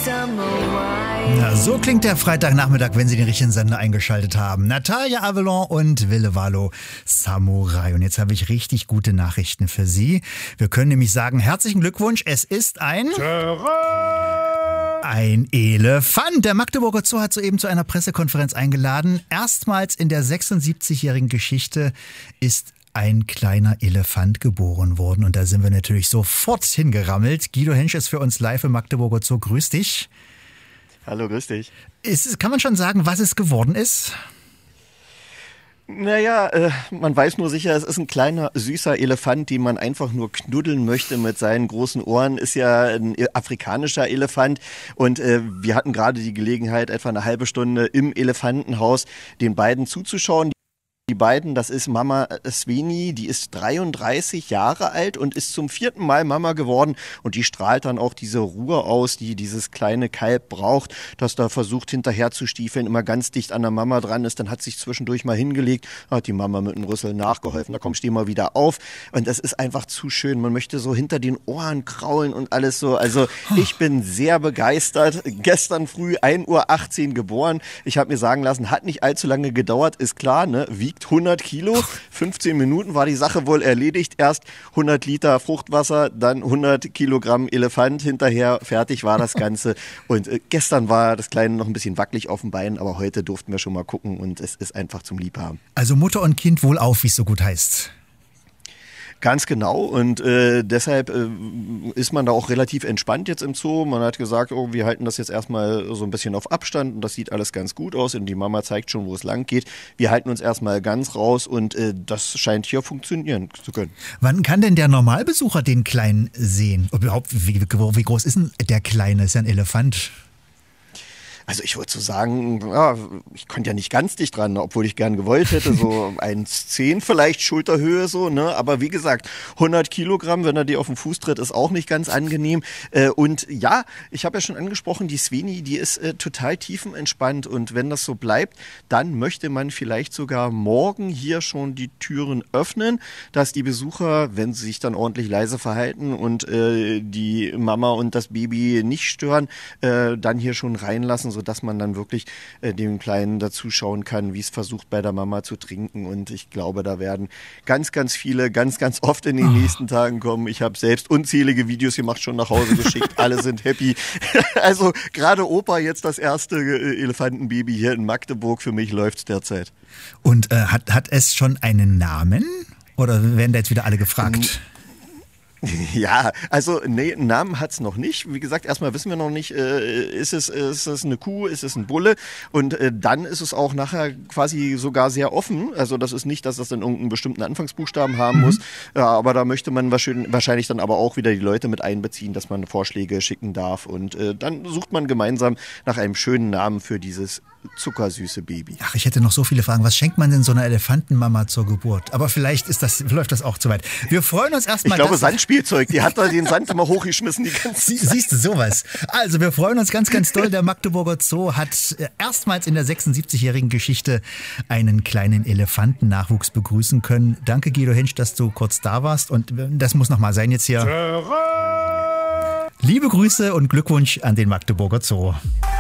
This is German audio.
Na, so klingt der Freitagnachmittag, wenn Sie den richtigen Sender eingeschaltet haben. Natalia Avalon und Ville Valo, Samurai. Und jetzt habe ich richtig gute Nachrichten für Sie. Wir können nämlich sagen, herzlichen Glückwunsch, es ist ein Elefant. Der Magdeburger Zoo hat soeben zu einer Pressekonferenz eingeladen. Erstmals in der 76-jährigen Geschichte ist ein kleiner Elefant geboren worden. Und da sind wir natürlich sofort hingerammelt. Guido Hensch ist für uns live im Magdeburger Zoo. Grüß dich. Hallo, grüß dich. Kann man schon sagen, was es geworden ist? Naja, man weiß nur sicher, es ist ein kleiner, süßer Elefant, den man einfach nur knuddeln möchte mit seinen großen Ohren. Ist ja ein afrikanischer Elefant und wir hatten gerade die Gelegenheit, etwa eine halbe Stunde im Elefantenhaus den beiden zuzuschauen. Die beiden, das ist Mama Sveni, die ist 33 Jahre alt und ist zum 4. Mal Mama geworden und die strahlt dann auch diese Ruhe aus, die dieses kleine Kalb braucht, das da versucht hinterher zu stiefeln, immer ganz dicht an der Mama dran ist, dann hat sich zwischendurch mal hingelegt, hat die Mama mit dem Rüssel nachgeholfen, da komm, steh mal wieder auf und das ist einfach zu schön, man möchte so hinter den Ohren kraulen und alles so, also ich bin sehr begeistert, gestern früh 1:18 Uhr geboren, ich habe mir sagen lassen, hat nicht allzu lange gedauert, ist klar, ne, wiegt 100 Kilo, 15 Minuten war die Sache wohl erledigt. Erst 100 Liter Fruchtwasser, dann 100 Kilogramm Elefant hinterher, fertig war das Ganze. Und gestern war das Kleine noch ein bisschen wackelig auf den Beinen, aber heute durften wir schon mal gucken und es ist einfach zum Liebhaben. Also Mutter und Kind wohlauf, wie es so gut heißt. Ganz genau und deshalb ist man da auch relativ entspannt jetzt im Zoo. Man hat gesagt, oh, wir halten das jetzt erstmal so ein bisschen auf Abstand und das sieht alles ganz gut aus und die Mama zeigt schon, wo es lang geht. Wir halten uns erstmal ganz raus und das scheint hier funktionieren zu können. Wann kann denn der Normalbesucher den Kleinen sehen? Überhaupt, wie groß ist denn der Kleine? Ist ja ein Elefant. Also ich würde so sagen, ja, ich konnte ja nicht ganz dicht dran, obwohl ich gern gewollt hätte, so 1,10 vielleicht, Schulterhöhe so, ne? Aber wie gesagt, 100 Kilogramm, wenn er dir auf den Fuß tritt, ist auch nicht ganz angenehm. Und ja, ich habe ja schon angesprochen, die Sveni, die ist total tiefenentspannt und wenn das so bleibt, dann möchte man vielleicht sogar morgen hier schon die Türen öffnen, dass die Besucher, wenn sie sich dann ordentlich leise verhalten und die Mama und das Baby nicht stören, dann hier schon reinlassen, sodass man dann wirklich dem Kleinen dazu schauen kann, wie es versucht bei der Mama zu trinken und ich glaube, da werden ganz, ganz viele, ganz, ganz oft in den nächsten Tagen kommen. Ich habe selbst unzählige Videos gemacht, schon nach Hause geschickt, alle sind happy. Also gerade Opa, jetzt das erste Elefantenbaby hier in Magdeburg, für mich läuft's derzeit. Und hat es schon einen Namen oder werden da jetzt wieder alle gefragt? Ja, also nee, einen Namen hat's noch nicht. Wie gesagt, erstmal wissen wir noch nicht, ist es eine Kuh, ist es ein Bulle und dann ist es auch nachher quasi sogar sehr offen. Also das ist nicht, dass das dann irgendeinen bestimmten Anfangsbuchstaben haben muss, ja, aber da möchte man wahrscheinlich dann aber auch wieder die Leute mit einbeziehen, dass man Vorschläge schicken darf und dann sucht man gemeinsam nach einem schönen Namen für dieses zuckersüße Baby. Ach, ich hätte noch so viele Fragen. Was schenkt man denn so einer Elefantenmama zur Geburt? Aber vielleicht läuft das auch zu weit. Wir freuen uns erstmal. Ich glaube, Sandspielzeug. Die hat da den Sand immer hochgeschmissen die ganze Zeit. Siehst du, sowas. Also, wir freuen uns ganz, ganz doll. Der Magdeburger Zoo hat erstmals in der 76-jährigen Geschichte einen kleinen Elefantennachwuchs begrüßen können. Danke, Guido Hensch, dass du kurz da warst. Und das muss nochmal sein jetzt hier. Liebe Grüße und Glückwunsch an den Magdeburger Zoo.